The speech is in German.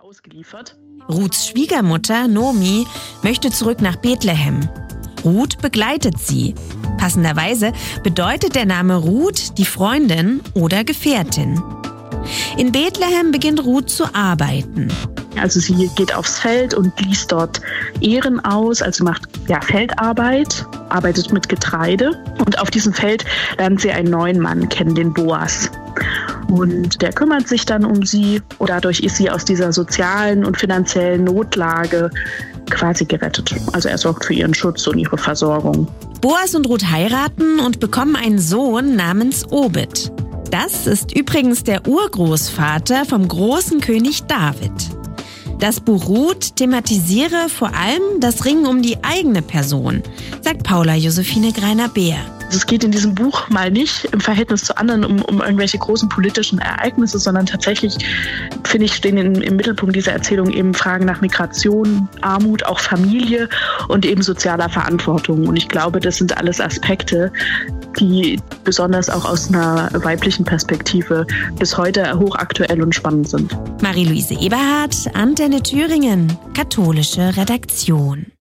ausgeliefert. Ruths Schwiegermutter, Nomi, möchte zurück nach Bethlehem. Ruth begleitet sie. Passenderweise bedeutet der Name Ruth die Freundin oder Gefährtin. In Bethlehem beginnt Ruth zu arbeiten. Also sie geht aufs Feld und liest dort Ähren aus, also macht Feldarbeit, arbeitet mit Getreide. Und auf diesem Feld lernt sie einen neuen Mann kennen, den Boas. Und der kümmert sich dann um sie und dadurch ist sie aus dieser sozialen und finanziellen Notlage quasi gerettet. Also er sorgt für ihren Schutz und ihre Versorgung. Boas und Ruth heiraten und bekommen einen Sohn namens Obed. Das ist übrigens der Urgroßvater vom großen König David. Das Buch Ruth thematisiere vor allem das Ringen um die eigene Person, sagt Paula Josephine Greiner-Beer. Es geht in diesem Buch mal nicht im Verhältnis zu anderen um irgendwelche großen politischen Ereignisse, sondern tatsächlich, finde ich, stehen im Mittelpunkt dieser Erzählung eben Fragen nach Migration, Armut, auch Familie und eben sozialer Verantwortung. Und ich glaube, das sind alles Aspekte, die besonders auch aus einer weiblichen Perspektive bis heute hochaktuell und spannend sind. Marie-Louise Eberhardt, Antenne Thüringen, katholische Redaktion.